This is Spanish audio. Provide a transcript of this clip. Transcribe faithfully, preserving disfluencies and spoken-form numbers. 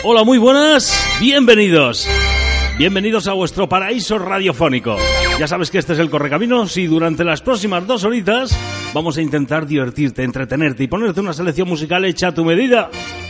Hola, muy buenas, bienvenidos. Bienvenidos a vuestro paraíso radiofónico. Ya sabes que este es el Correcaminos y durante las próximas dos horitas vamos a intentar divertirte, entretenerte y ponerte una selección musical hecha a tu medida.